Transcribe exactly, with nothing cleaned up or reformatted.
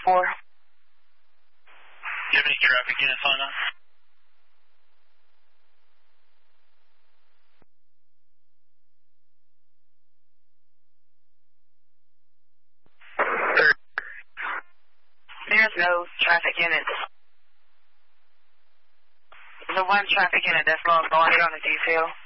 four. Do you have any traffic units on us? There's no traffic units. The one traffic unit that's going on here on the detail.